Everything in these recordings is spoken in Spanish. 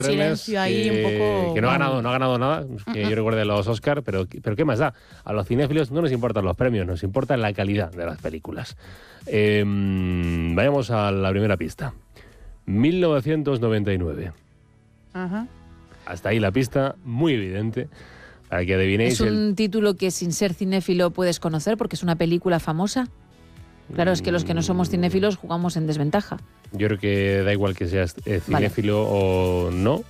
silencio ahí un poco... Que no ha ganado nada, que yo recuerde los Oscar, pero ¿qué más da? A los cinéfilos no nos importan los premios, nos importa la calidad de las películas. Vayamos a la primera pista. 1999. Ajá. Hasta ahí la pista, muy evidente, para que adivinéis. ¿Es un título que sin ser cinéfilo puedes conocer porque es una película famosa? Claro, es que los que no somos cinéfilos jugamos en desventaja. Yo creo que da igual que seas cinéfilo o no,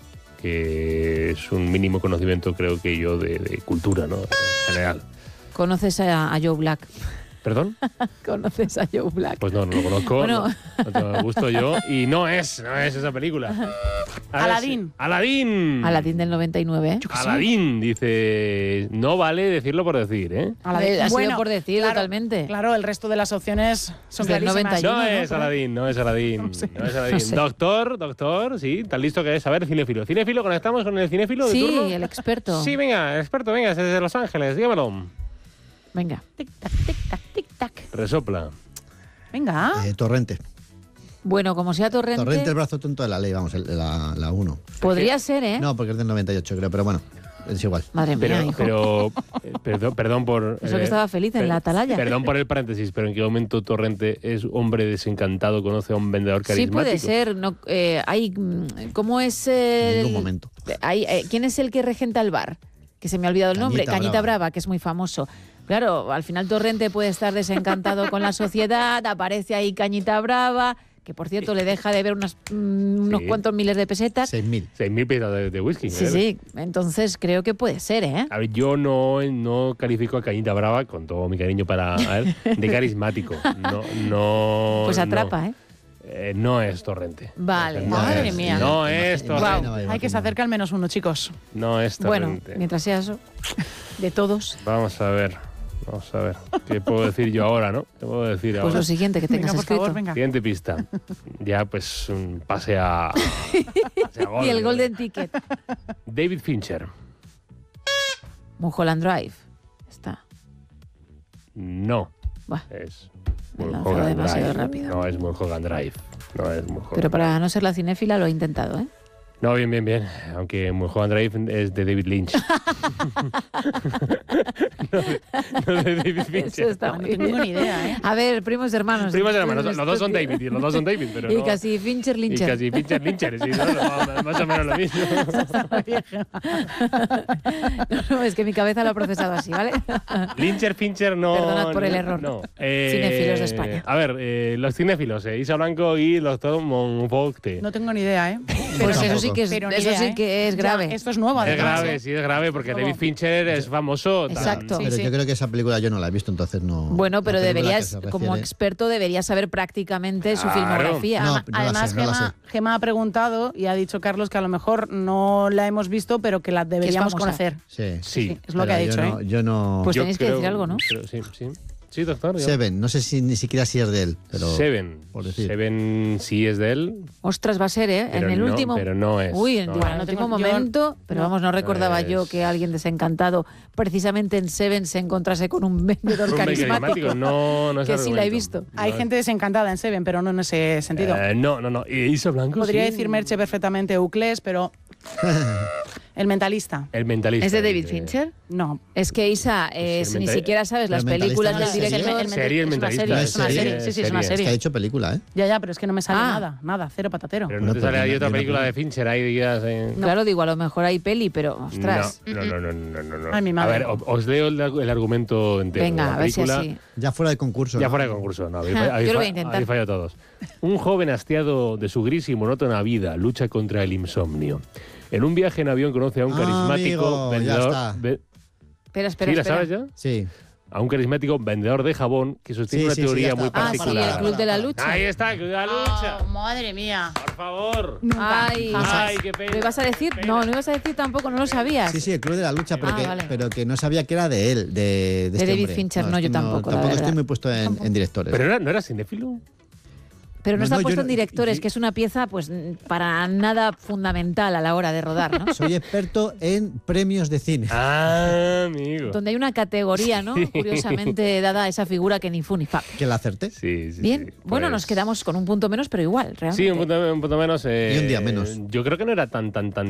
que es un mínimo conocimiento, creo que yo, de cultura, ¿no? En general. ¿Conoces a Joe Black? ¿Perdón? ¿Conoces a Joe Black? Pues no lo conozco, Bueno. no tengo gusto yo, y no es esa película. Aladín. Aladín. Aladín del 99, ¿eh? Aladín, dice, no vale decirlo por decir, ¿eh? Ha sido por decir, claro, totalmente. Claro, el resto de las opciones son Del clarísimas. 91. No es Aladín, no es Aladín. No sé. No es Aladín. No sé. Doctor, sí, tan listo que es. A ver, cinéfilo. ¿Cinéfilo? ¿Conectamos con el cinéfilo de Sí, turno? el experto. Sí, venga, experto, venga, desde Los Ángeles, dígamelo. Venga. Tic-tac, tic-tac, tic-tac. Resopla. Venga. Torrente. Bueno, como sea Torrente, Torrente, el brazo tonto de la ley, vamos, la 1. podría ser, ¿eh? No, porque es del 98, creo, pero bueno, es igual. Madre mía, hijo. Perdón por... Eso que estaba feliz en la atalaya. Perdón por el paréntesis, pero ¿en qué momento Torrente es hombre desencantado, conoce a un vendedor Sí carismático? puede ser. No, ¿cómo es? En ningún momento. ¿Quién es el que regenta el bar? Que se me ha olvidado el nombre. Cañita Brava, que es muy famoso. Claro, al final Torrente puede estar desencantado con la sociedad, aparece ahí Cañita Brava, que por cierto le deja de ver unos cuantos miles de pesetas. 6.000. 6.000 pesos de whisky. Sí, ¿eh? sí. Entonces creo que puede ser, ¿eh? A ver, yo no califico a Cañita Brava, con todo mi cariño para él, de carismático. No. Pues atrapa, no. No es Torrente. Vale. No Madre es, mía. No es Torrente. Hay que se acerca al menos uno, chicos. No es Bueno, Torrente. mientras sea eso, de todos. Vamos a ver. ¿Qué puedo decir yo ahora, no? ¿Qué puedo decir Pues ahora? lo siguiente que tengas Venga, por escrito. favor, venga. Siguiente pista. Ya, pues, pase a gol. Y el Golden Ticket. David Fincher. Mulholland Drive. Está. No. Buah, Es me he lanzado demasiado rápido. No es Mulholland Drive. No es Mulholland Pero para Drive. no ser la cinéfila lo he intentado, ¿eh? No, bien. Aunque Mulholland Drive es de David Lynch. no de David Fincher. Eso está No muy tengo bien. ni idea, ¿eh? A ver, primos hermanos. Primos hermanos, los dos son David, tío, los dos son David, pero Y no. casi Fincher Y Lyncher. casi Fincher Lyncher, sí, ¿no? Más o menos lo mismo. No, es que mi cabeza lo ha procesado así, ¿vale? Lyncher, Fincher, no. Perdonad por el error. No. Cinéfilos de España. A ver, los cinéfilos, Isa Blanco y el doctor Monfocte. No tengo ni idea, ¿eh? Pues tampoco. eso sí que es, Pero ni eso idea, sí ¿eh? que es Ya, grave. esto es nuevo, Es además. grave, ¿eh? sí, es grave, porque Luego. David Fincher es famoso. Exacto. Sí, Pero sí. yo creo que esa película yo no la he visto, entonces no. Bueno, pero la película deberías, que se como refiere- experto, deberías saber prácticamente su Claro. filmografía. No, Además, no la sé. Gema ha preguntado y ha dicho Carlos que a lo mejor no la hemos visto, pero que la deberíamos famosa. conocer. Sí. Sí. Es lo que ha Pero dicho, yo no, ¿eh? yo no. Pues Yo tenéis que decir algo, ¿no? Sí, doctor. yo- Seven, no sé si ni siquiera si es de él, pero. Seven. por decir. Seven sí es de él. Ostras, va a ser, ¿eh? Pero en el no, último. pero no es. Uy, No digo, en es. el último No tengo- momento. Pero no. vamos, no recordaba Es- yo que alguien desencantado, precisamente en Seven, se encontrase con un vendedor Hombre, carismático. No es Que sí la he argumento. visto. Hay No gente desencantada en Seven, pero no en ese sentido. No. ¿Y Isa Blanco? Podría sí. decir Merche perfectamente Euclés, pero El mentalista. El mentalista. ¿Es de David Fincher? No. Es que Isa, Pues si el ni menta- siquiera sabes las ¿Pero el películas mentalista del es director. serie? Serie, el es una mentalista. serie, es es una serie, serie. Sí, sí, es una serie. Es que ha serie. hecho película, ¿eh? Ya, pero es que no me sale Ah. nada, cero patatero. Pero no No, te pues sale ahí yo otra no- película de Fincher ahí digas. Claro, digo, a lo mejor hay peli, pero ostras. No. Ay, mi A madre. ver, os leo el argumento entero. de Venga, la a ver si película. así. Ya fuera de concurso. Ya ¿no? fuera de concurso, no, Yo lo voy a intentar. habéis fallado todos. Un joven hastiado de su gris y monótona vida lucha contra el insomnio. En un viaje en avión conoce a un carismático amigo, ya vendedor. está. Espera, espera, ¿Sí la espera. sabes ya? Sí. A un carismático vendedor de jabón que sostiene Sí, una sí, sí, teoría ya muy está. Ah, sí, particular. el Club de la Lucha. Ahí está, el Club de la Lucha. Oh, madre mía. Por favor. Ay, Ay, qué pena. ¿lo ibas a decir? Qué No, pena. no ibas a decir tampoco, no lo sabías. Sí, sí, el Club de la Lucha, pero, Ah, vale. pero que no sabía que era de él, de este David hombre. Fincher, no, es yo que tampoco, la Tampoco verdad. estoy muy puesto en directores. ¿Pero no era cinéfilo? Pero no No, está no, yo puesto no- en directores, que es una pieza pues para nada fundamental a la hora de rodar, ¿no? Soy experto en premios de cine. Ah, amigo. Donde hay una categoría, ¿no? Curiosamente dada a esa figura que ni fu ni fa. Que la acerté. Sí, sí, Bien, sí. bueno, Pues- nos quedamos con un punto menos, pero igual, realmente. Sí, un punto menos. Y un día menos. Yo creo que no era tan